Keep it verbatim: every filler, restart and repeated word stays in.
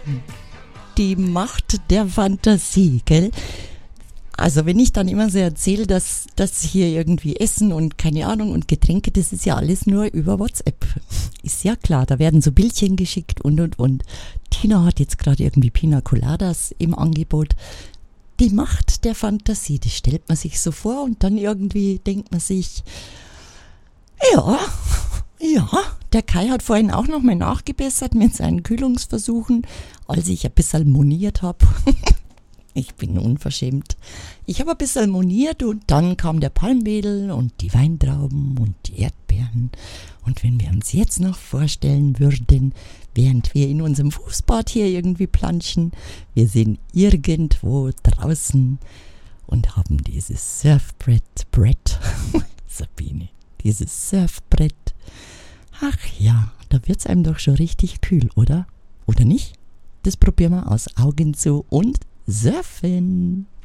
Die Macht der Fantasie, gell? Also wenn ich dann immer so erzähle, dass das hier irgendwie Essen und keine Ahnung und Getränke, das ist ja alles nur über WhatsApp. Ist ja klar, da werden so Bildchen geschickt und und und. Tina hat jetzt gerade irgendwie Pina Coladas im Angebot. Die Macht der Fantasie, das stellt man sich so vor und dann irgendwie denkt man sich, ja, ja, der Kai hat vorhin auch nochmal nachgebessert mit seinen Kühlungsversuchen, als ich ein bisschen moniert habe. Ich bin unverschämt. Ich habe ein bisschen moniert und dann kam der Palmwedel und die Weintrauben und die Erdbeeren. Und wenn wir uns jetzt noch vorstellen würden, während wir in unserem Fußbad hier irgendwie planschen, wir sind irgendwo draußen und haben dieses Surfbrett, Brett, Sabine, dieses Surfbrett. Ach ja, da wird's einem doch schon richtig kühl, oder? Oder nicht? Das probieren wir aus. Augen zu und surfen.